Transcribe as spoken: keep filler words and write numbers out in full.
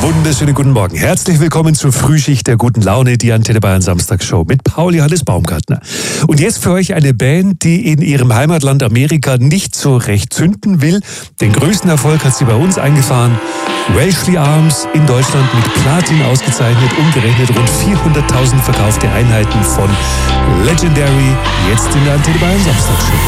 Wunderschönen guten Morgen. Herzlich willkommen zur Frühschicht der guten Laune, die Antenne Bayern Samstagsshow mit Paul Johannes Baumgartner. Und jetzt für euch eine Band, die in ihrem Heimatland Amerika nicht so recht zünden will. Den größten Erfolg hat sie bei uns eingefahren. Welshly Arms in Deutschland mit Platin ausgezeichnet, umgerechnet rund vierhunderttausend verkaufte Einheiten von Legendary, jetzt in der Antenne Bayern Samstagsshow.